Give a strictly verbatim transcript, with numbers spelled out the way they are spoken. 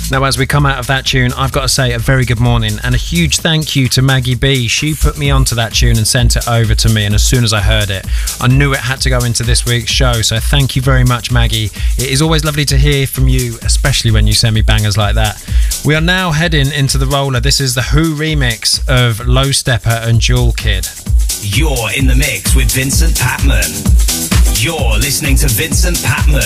Now, as we come out of that tune, I've got to say a very good morning and a huge thank you to Maggie B. She put me onto that tune and sent it over to me, and as soon as I heard it, I knew it had to go into this week's show. So thank you very much, Maggie. It is always lovely to hear from you, especially when you send me bangers like that. We are now heading into the roller. This is the Who remix of Low Stepper and Jewel Kid. You're in the mix with Vincent Patman. You're listening to Vincent Patman.